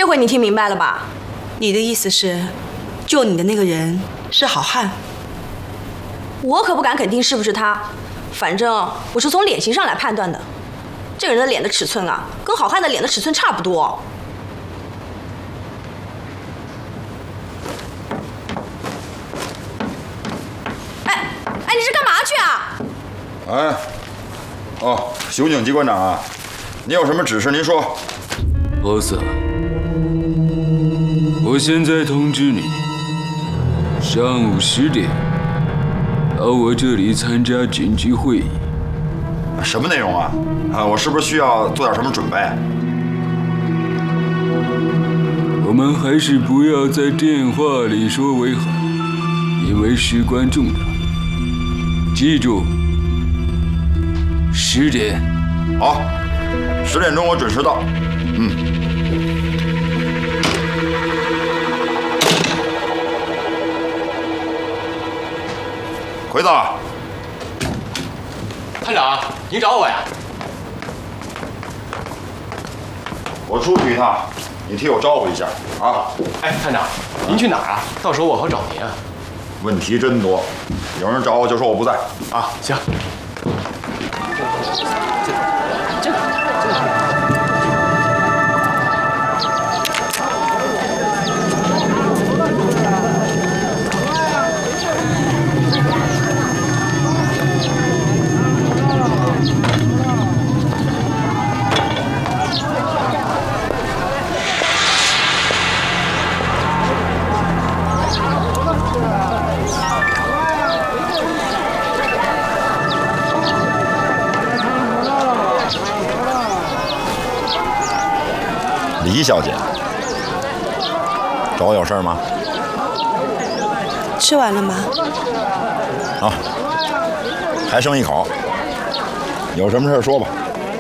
回你听明白了吧？ 你的意思是，救你的那个人是好汉？ 我可不敢肯定是不是他，反正我是从脸型上来判断的。这个人的脸的尺寸啊，跟好汉的脸的尺寸差不多。哎，你是干嘛去啊？ 刑警机关长啊，您有什么指示您说。 boss，我现在通知你，上午10点到我这里参加紧急会议。 什么内容啊？我是不是需要做点什么准备？ 我们还是不要在电话里说为好，因为事关重大。记住，10点。 好，10点钟我准时到。奎子， 探长，您找我呀？ 我出去一趟，你替我招呼一下啊。 哎，探长，您去哪儿啊？到时候我好找您啊。 问题真多，有人找我就说我不在啊。行。 李小姐，找我有事吗？ 吃完了吗？ 啊，还剩一口。有什么事说吧。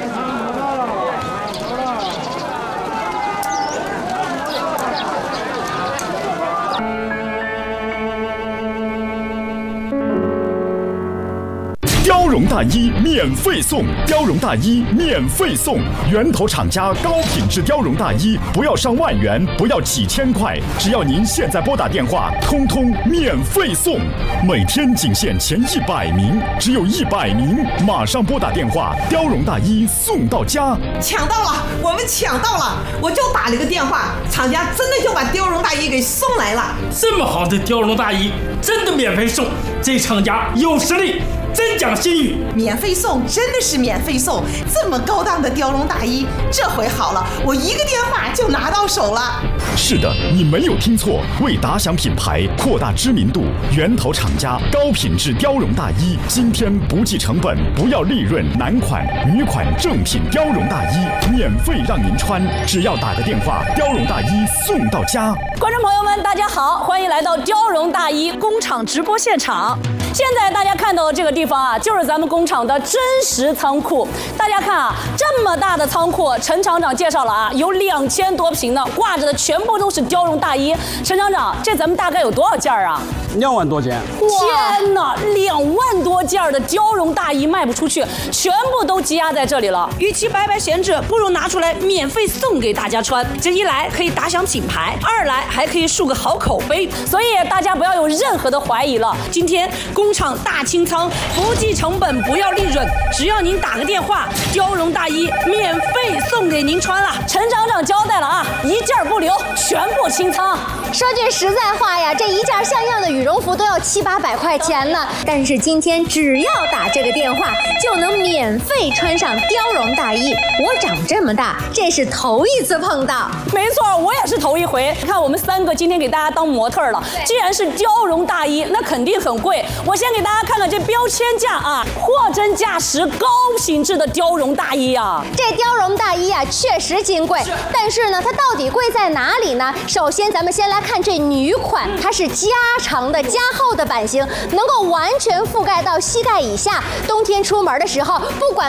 貂绒大衣免费送，貂绒大衣免费送，源头厂家高品质貂绒大衣，不要上万元，不要几千块，只要您现在拨打电话，通通免费送。每天仅限前100名，只有100名，马上拨打电话，貂绒大衣送到家。 抢到了，我们抢到了！我就打了个电话，厂家真的就把貂绒大衣给送来了。 这么好的貂绒大衣，真的免费送，这厂家有实力。真讲信誉， 免费送，真的是免费送！这么高档的貂绒大衣，这回好了，我一个电话就拿到手了。 是的，你没有听错，为打响品牌，扩大知名度，源头厂家高品质貂绒大衣，今天不计成本，不要利润，男款、女款正品貂绒大衣免费让您穿，只要打个电话，貂绒大衣送到家。 观众朋友们，大家好，欢迎来到貂绒大衣工厂直播现场。现在大家看到的这个地方啊，就是咱们工厂的真实仓库。大家看啊，这么大的仓库，陈厂长介绍了啊，有2000多平呢，挂着的全部都是貂绒大衣。陈厂长，这咱们大概有多少件啊 ？2万多件。 天哪，2万多件的貂绒大衣卖不出去，全部都积压在这里了。与其白白闲置，不如拿出来免费送给大家穿。这一来可以打响品牌，二来还可以树个好口碑。所以大家不要有任何的怀疑了。今天工厂大清仓，不计成本，不要利润，只要您打个电话，貂绒大衣免费送给您穿了。陈厂长交代了啊，一件不留，全部清仓。 说句实在话呀，这一件像样的羽绒服都要700、800块钱呢。但是今天只要打这个电话，就能免费穿上貂绒大衣。我长这么大，这是头一次碰到。 没错，我也是头一回。看我们3个今天给大家当模特了，既然是貂绒大衣，那肯定很贵。我先给大家看看这标签价啊，货真价实、高品质的貂绒大衣啊。 这貂绒大衣啊，确实金贵，但是呢，它到底贵在哪里呢？首先，咱们先来看这女款，它是加长的、加厚的版型，能够完全覆盖到膝盖以下。冬天出门的时候，不管